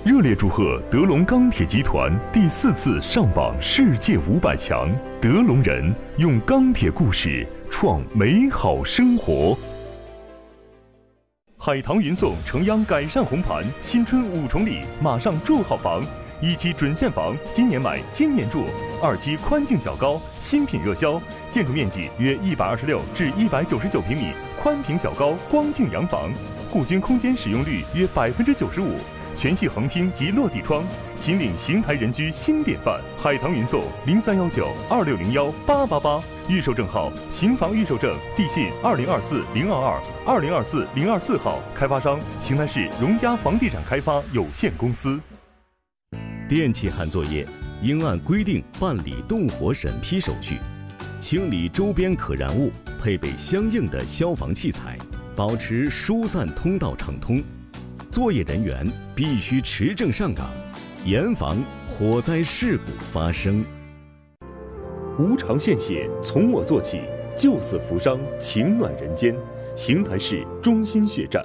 热烈祝贺德龙钢铁集团第4次上榜世界500强，德龙人用钢铁故事创美好生活。海棠云颂诚央改善红盘，新春5重礼，马上住好房。1期准现房，今年买今年住；2期宽净小高，新品热销，建筑面积约126至199平米，宽平小高光净洋房，户均空间使用率约95%，全系横厅及落地窗，秦岭邢台人居新典范。海棠云颂031926018888，预售证号邢房预售证，地信2024-022、2024-024号，开发商邢台市荣家房地产开发有限公司。 电气焊作业应按规定办理动火审批手续，清理周边可燃物，配备相应的消防器材，保持疏散通道畅通。作业人员必须持证上岗，严防火灾事故发生。 无偿献血，从我做起，救死扶伤，情暖人间。邢台市中心血站。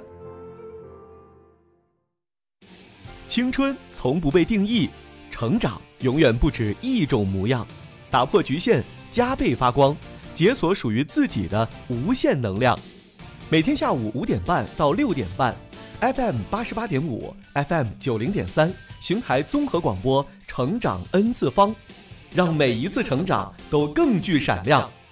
青春从不被定义，成长永远不止一种模样。打破局限，加倍发光，解锁属于自己的无限能量。每天下午5点半到6点半 ，FM 88.5 ，FM 90.3，邢台综合广播，成长 N 次方，让每一次成长都更具闪亮。